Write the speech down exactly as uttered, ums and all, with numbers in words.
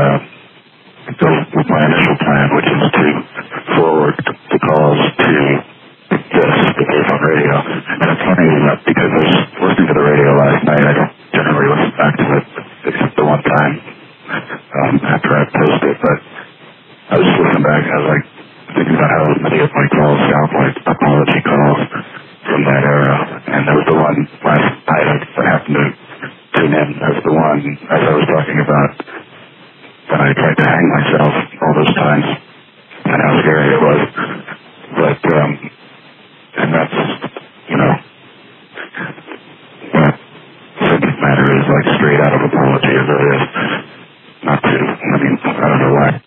uh, go with my initial plan, which is to forward the calls to this, the Payphone radio. And it's funny enough because I was listening to the radio last night. I don't generally listen back to it except the one time um, after I post it, but I was listening back and I was like thinking about how many of my calls sound like apology calls from that era. And there was the one last night I happened to tune in. That was the one, as I was talking about, that I tried to hang myself all those times and how scary it was. But, um, and that's, you know, what subject matter is like straight out of apology as it is. Not to, I mean, I don't know why